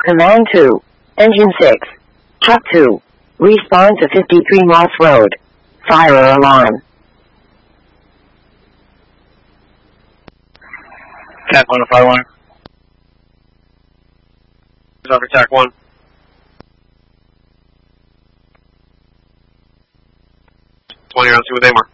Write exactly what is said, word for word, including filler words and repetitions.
Command two. Engine six. Truck two. Respond to fifty-three Moss Road. Fire alarm. Cat one to fire one. Over attack one. twenty rounds, two with Amar.